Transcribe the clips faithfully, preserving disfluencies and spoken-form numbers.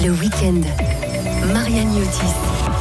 Le week-end, Marianne Yotis.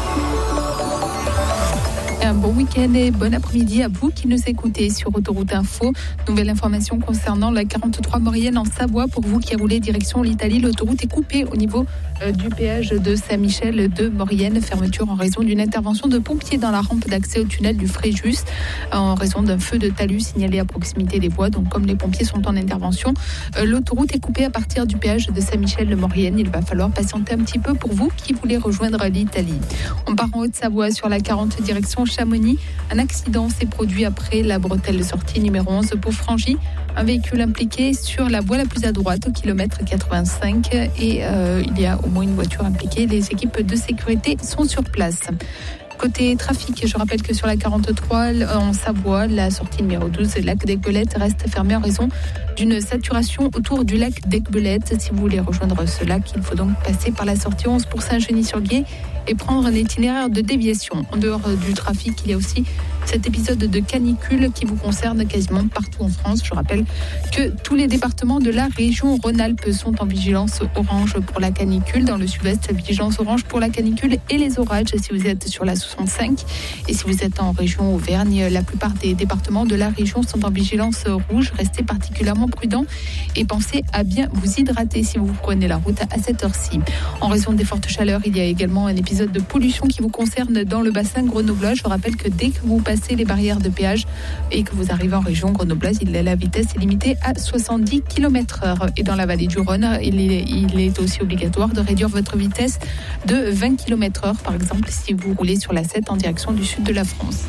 Un bon week-end et bon après-midi à vous qui nous écoutez sur Autoroute Info. Nouvelle information concernant la quarante-trois Maurienne en Savoie. Pour vous qui roulez direction l'Italie, l'autoroute est coupée au niveau euh, du péage de Saint-Michel de Maurienne. Fermeture en raison d'une intervention de pompiers dans la rampe d'accès au tunnel du Fréjus en raison d'un feu de talus signalé à proximité des voies. Donc comme les pompiers sont en intervention, euh, l'autoroute est coupée à partir du péage de Saint-Michel de Maurienne. Il va falloir patienter un petit peu pour vous qui voulez rejoindre l'Italie. On part en Haute-Savoie sur la quarante direction Chamonix. Un accident s'est produit après la bretelle de sortie numéro onze pour Frangy. Un véhicule impliqué sur la voie la plus à droite au kilomètre quatre-vingt-cinq et euh, il y a au moins une voiture impliquée. Les équipes de sécurité sont sur place. Côté trafic, je rappelle que sur la quarante-trois en Savoie, la sortie numéro douze, le lac d'Aiguebelette, reste fermée en raison d'une saturation autour du lac d'Aiguebelette. Si vous voulez rejoindre ce lac, il faut donc passer par la sortie onze pour Saint-Genis-sur-Guiers et prendre un itinéraire de déviation. En dehors du trafic, il y a aussi cet épisode de canicule qui vous concerne quasiment partout en France. Je rappelle que tous les départements de la région Rhône-Alpes sont en vigilance orange pour la canicule. Dans le sud-ouest, vigilance orange pour la canicule et les orages si vous êtes sur la soixante-cinq. Et si vous êtes en région Auvergne, la plupart des départements de la région sont en vigilance rouge. Restez particulièrement prudents et pensez à bien vous hydrater si vous prenez la route à cette heure-ci. En raison des fortes chaleurs, il y a également un épisode de pollution qui vous concerne dans le bassin grenoblois. Je rappelle que dès que vous passez les barrières de péage et que vous arrivez en région grenobloise, la vitesse est limitée à soixante-dix kilomètres heure. Et dans la vallée du Rhône, il est, il est aussi obligatoire de réduire votre vitesse de vingt kilomètres heure, par exemple, si vous roulez sur la sept en direction du sud de la France.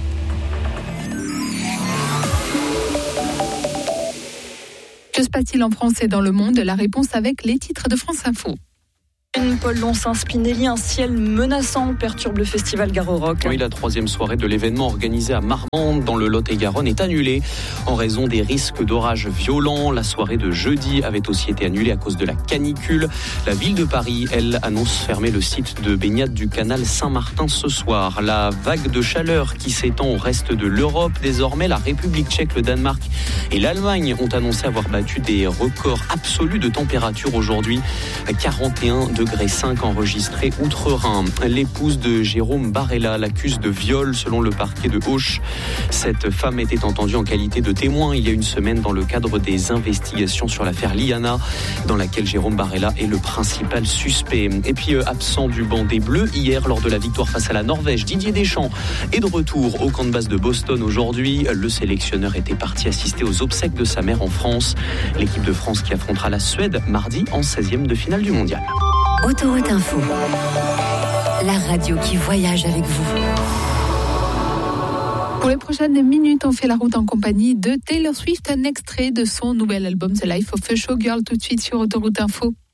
Que se passe-t-il en France et dans le monde? La réponse avec les titres de France Info. Paul Lonssin-Spinelli, un ciel menaçant perturbe le festival Garo Rock. Oui, la troisième soirée de l'événement organisé à Marmande dans le Lot-et-Garonne est annulée en raison des risques d'orages violents. La soirée de jeudi avait aussi été annulée à cause de la canicule. La ville de Paris, elle, annonce fermer le site de baignade du canal Saint-Martin ce soir. La vague de chaleur qui s'étend au reste de l'Europe. Désormais, la République tchèque, le Danemark et l'Allemagne ont annoncé avoir battu des records absolus de température aujourd'hui. quarante et un degrés cinq enregistrés outre-Rhin. L'épouse de Jérôme Barella l'accuse de viol selon le parquet de Auch. Cette femme était entendue en qualité de témoin il y a une semaine dans le cadre des investigations sur l'affaire Liana, dans laquelle Jérôme Barella est le principal suspect. Et puis euh, absent du banc des Bleus hier lors de la victoire face à la Norvège, Didier Deschamps est de retour au camp de base de Boston aujourd'hui. Le sélectionneur était parti assister aux obsèques de sa mère en France. L'équipe de France qui affrontera la Suède mardi en seizième de finale du mondial. Autoroute Info, la radio qui voyage avec vous. Pour les prochaines minutes, on fait la route en compagnie de Taylor Swift, un extrait de son nouvel album The Life of a Showgirl, tout de suite sur Autoroute Info.